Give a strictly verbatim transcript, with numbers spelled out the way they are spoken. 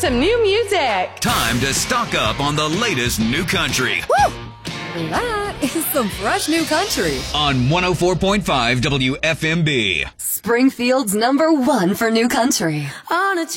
some new music. Time to stock up on the latest new country. Woo! That is some fresh new country. On one oh four point five W F M B. Springfield's number one for new country. On a